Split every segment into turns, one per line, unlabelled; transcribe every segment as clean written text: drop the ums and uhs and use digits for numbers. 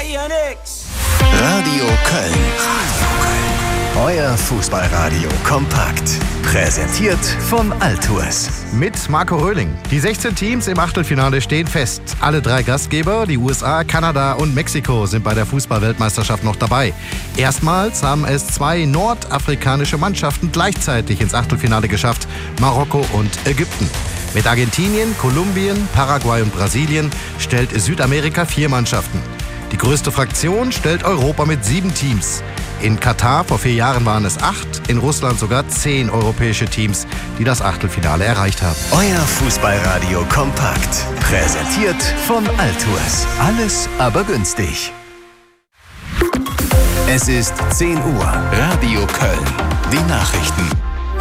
ja nix.
Radio Köln. Euer Fußballradio kompakt. Präsentiert von Altours.
Mit Marco Röhling. Die 16 Teams im Achtelfinale stehen fest. Alle 3 Gastgeber, die USA, Kanada und Mexiko, sind bei der Fußball-Weltmeisterschaft noch dabei. Erstmals haben es 2 nordafrikanische Mannschaften gleichzeitig ins Achtelfinale geschafft: Marokko und Ägypten. Mit Argentinien, Kolumbien, Paraguay und Brasilien stellt Südamerika 4 Mannschaften. Die größte Fraktion stellt Europa mit 7 Teams. In Katar vor 4 Jahren waren es 8, in Russland sogar 10 europäische Teams, die das Achtelfinale erreicht haben.
Euer Fußballradio kompakt. Präsentiert von Altours. Alles aber günstig. Es ist 10 Uhr. Radio Köln. Die Nachrichten.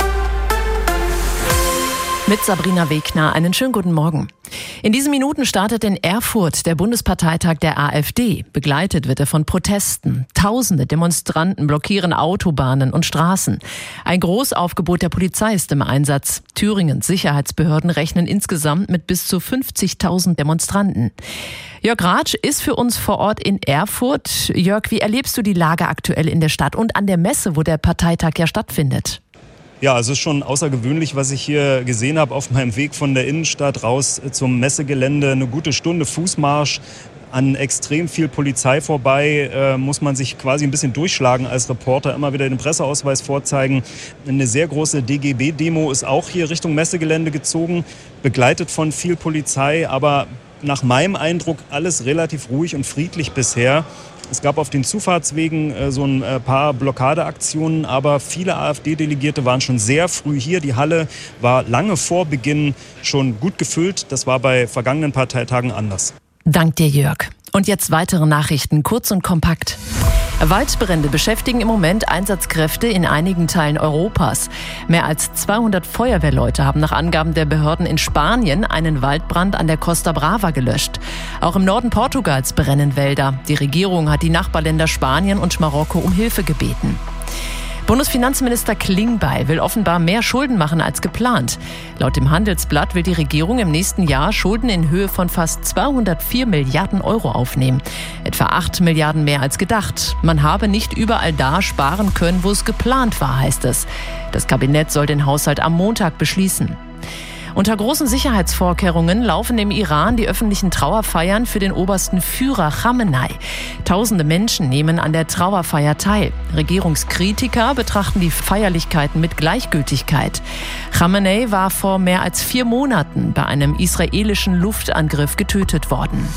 Mit Sabrina Wegner, einen schönen guten Morgen. In diesen Minuten startet in Erfurt der Bundesparteitag der AfD. Begleitet wird er von Protesten. Tausende Demonstranten blockieren Autobahnen und Straßen. Ein Großaufgebot der Polizei ist im Einsatz. Thüringens Sicherheitsbehörden rechnen insgesamt mit bis zu 50.000 Demonstranten. Jörg Ratsch ist für uns vor Ort in Erfurt. Jörg, wie erlebst du die Lage aktuell in der Stadt und an der Messe, wo der Parteitag ja stattfindet?
Ja, also es ist schon außergewöhnlich, was ich hier gesehen habe auf meinem Weg von der Innenstadt raus zum Messegelände. Eine gute Stunde Fußmarsch, an extrem viel Polizei vorbei, muss man sich quasi ein bisschen durchschlagen als Reporter, immer wieder den Presseausweis vorzeigen. Eine sehr große DGB-Demo ist auch hier Richtung Messegelände gezogen, begleitet von viel Polizei, aber nach meinem Eindruck alles relativ ruhig und friedlich bisher. Es gab auf den Zufahrtswegen so ein paar Blockadeaktionen, aber viele AfD-Delegierte waren schon sehr früh hier. Die Halle war lange vor Beginn schon gut gefüllt. Das war bei vergangenen Parteitagen anders.
Dank dir, Jörg. Und jetzt weitere Nachrichten, kurz und kompakt. Waldbrände beschäftigen im Moment Einsatzkräfte in einigen Teilen Europas. Mehr als 200 Feuerwehrleute haben nach Angaben der Behörden in Spanien einen Waldbrand an der Costa Brava gelöscht. Auch im Norden Portugals brennen Wälder. Die Regierung hat die Nachbarländer Spanien und Marokko um Hilfe gebeten. Bundesfinanzminister Klingbeil will offenbar mehr Schulden machen als geplant. Laut dem Handelsblatt will die Regierung im nächsten Jahr Schulden in Höhe von fast 204 Milliarden Euro aufnehmen. Etwa 8 Milliarden mehr als gedacht. Man habe nicht überall da sparen können, wo es geplant war, heißt es. Das Kabinett soll den Haushalt am Montag beschließen. Unter großen Sicherheitsvorkehrungen laufen im Iran die öffentlichen Trauerfeiern für den obersten Führer Khamenei. Tausende Menschen nehmen an der Trauerfeier teil. Regierungskritiker betrachten die Feierlichkeiten mit Gleichgültigkeit. Khamenei war vor mehr als 4 Monaten bei einem israelischen Luftangriff getötet worden.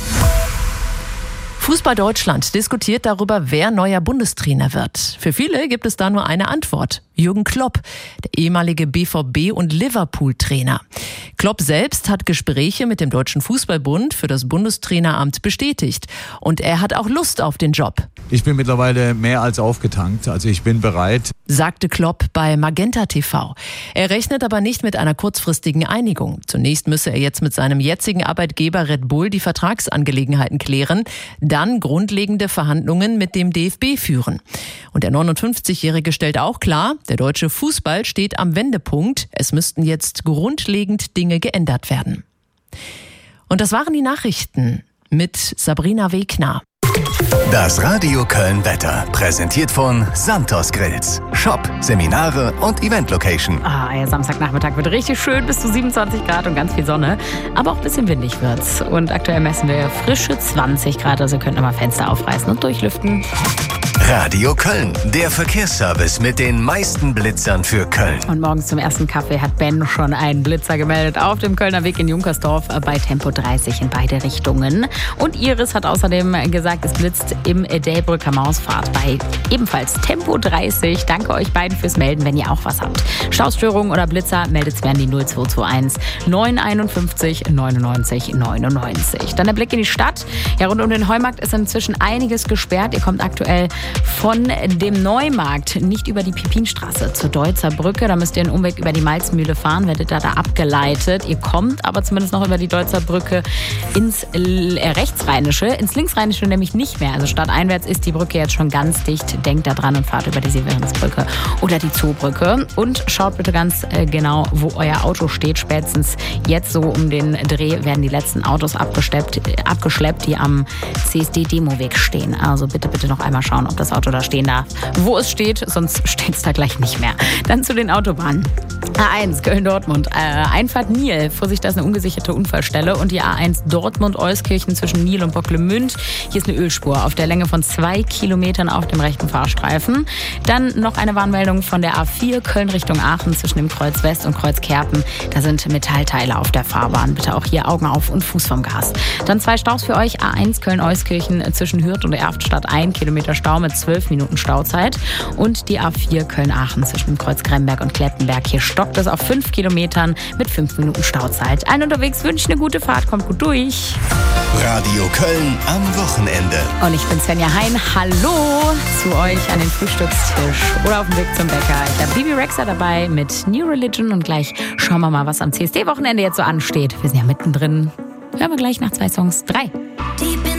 Fußball Deutschland diskutiert darüber, wer neuer Bundestrainer wird. Für viele gibt es da nur eine Antwort: Jürgen Klopp, der ehemalige BVB- und Liverpool-Trainer. Klopp selbst hat Gespräche mit dem Deutschen Fußballbund für das Bundestraineramt bestätigt. Und er hat auch Lust auf den Job.
Ich bin mittlerweile mehr als aufgetankt, also ich bin bereit,
sagte Klopp bei Magenta TV. Er rechnet aber nicht mit einer kurzfristigen Einigung. Zunächst müsse er jetzt mit seinem jetzigen Arbeitgeber Red Bull die Vertragsangelegenheiten klären, dann grundlegende Verhandlungen mit dem DFB führen. Und der 59-Jährige stellt auch klar, der deutsche Fußball steht am Wendepunkt. Es müssten jetzt grundlegend Dinge geändert werden. Und das waren die Nachrichten mit Sabrina Wegner.
Das Radio Köln Wetter, präsentiert von Santos Grills. Shop, Seminare und Event-Location.
Samstagnachmittag wird richtig schön, bis zu 27 Grad und ganz viel Sonne. Aber auch ein bisschen windig wird's. Und aktuell messen wir frische 20 Grad, also ihr könnt nochmal Fenster aufreißen und durchlüften.
Radio Köln, der Verkehrsservice mit den meisten Blitzern für Köln.
Und morgens zum ersten Kaffee hat Ben schon einen Blitzer gemeldet auf dem Kölner Weg in Junkersdorf bei Tempo 30 in beide Richtungen. Und Iris hat außerdem gesagt, es blitzt im Delbrücker Mausfahrt bei ebenfalls Tempo 30. Danke euch beiden fürs Melden, wenn ihr auch was habt. Staustörungen oder Blitzer, meldet es an die 0221 951 99 99. Dann der Blick in die Stadt. Ja, rund um den Heumarkt ist inzwischen einiges gesperrt. Ihr kommt aktuell Von dem Neumarkt nicht über die Pipinstraße zur Deutzer Brücke. Da müsst ihr einen Umweg über die Malzmühle fahren, werdet da abgeleitet. Ihr kommt aber zumindest noch über die Deutzer Brücke ins Rechtsrheinische, ins Linksrheinische nämlich nicht mehr. Also stadteinwärts ist die Brücke jetzt schon ganz dicht. Denkt da dran und fahrt über die Severinsbrücke oder die Zoobrücke. Und schaut bitte ganz genau, wo euer Auto steht. Spätestens jetzt so um den Dreh werden die letzten Autos abgeschleppt, die am CSD-Demoweg stehen. Also bitte noch einmal schauen, ob das Auto da stehen darf, wo es steht, sonst steht es da gleich nicht mehr. Dann zu den Autobahnen. A1 Köln-Dortmund, Einfahrt Niel. Vorsicht, da ist eine ungesicherte Unfallstelle. Und die A1 Dortmund-Euskirchen zwischen Niel und Bocklemünd. Hier ist eine Ölspur auf der Länge von 2 Kilometern auf dem rechten Fahrstreifen. Dann noch eine Warnmeldung von der A4 Köln Richtung Aachen zwischen dem Kreuz West und Kreuz Kerpen. Da sind Metallteile auf der Fahrbahn. Bitte auch hier Augen auf und Fuß vom Gas. Dann 2 Staus für euch. A1 Köln-Euskirchen zwischen Hürth und Erftstadt. 1 Kilometer Stau mit 12 Minuten Stauzeit. Und die A4 Köln-Aachen zwischen dem Kreuz Gremberg und Klettenberg. Hier stockt es auf 5 Kilometern mit 5 Minuten Stauzeit. Allen unterwegs wünsche ich eine gute Fahrt. Kommt gut durch.
Radio Köln am Wochenende.
Und ich bin Svenja Hein. Hallo zu euch an den Frühstückstisch oder auf dem Weg zum Bäcker. Ich habe Bibi Rexha dabei mit New Religion und gleich schauen wir mal, was am CSD-Wochenende jetzt so ansteht. Wir sind ja mittendrin. Hören wir gleich nach 2 Songs. 3.